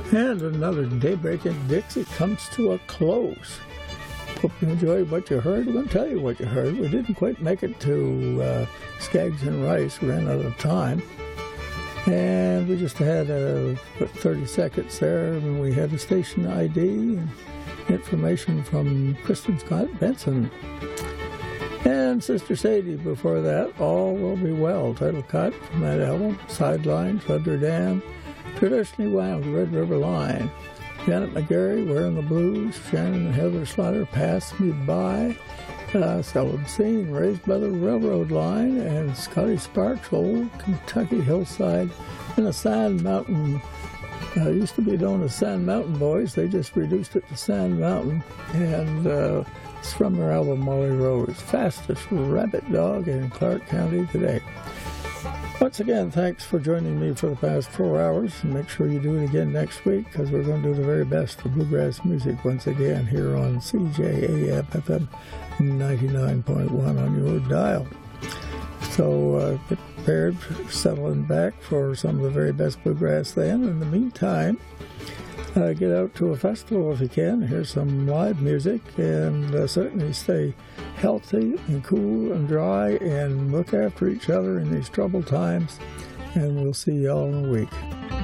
And another Daybreak in Dixie comes to a close. Hope you enjoyed what you heard. We're going to tell you what you heard. We didn't quite make it to Skaggs and Rice. We ran out of time. And we just had 30 seconds there, and we had a station ID and information from Kristen Scott Benson. And Sister Sadie before that, All Will Be Well, title cut from that album. Sidelines, Thunder Dam, Traditionally Wound, Red River Line. Janet McGarry, Wearing the Blues. Shannon and Heather Slaughter, Pass Me By. Seldom Seen, Raised by the Railroad Line. And Scotty Sparks, Old Kentucky Hillside. And the Sand Mountain, used to be known as Sand Mountain Boys. They just reduced it to Sand Mountain. And it's from their album Molly Rose, Fastest Rabbit Dog in Clark County today. Once again, thanks for joining me for the past 4 hours. And make sure you do it again next week, because we're going to do the very best for bluegrass music once again here on CJAM FM 99.1 on your dial. So get prepared, settling back for some of the very best bluegrass then. In the meantime, get out to a festival if you can, hear some live music, and certainly stay healthy and cool and dry and look after each other in these troubled times. And we'll see you all in a week.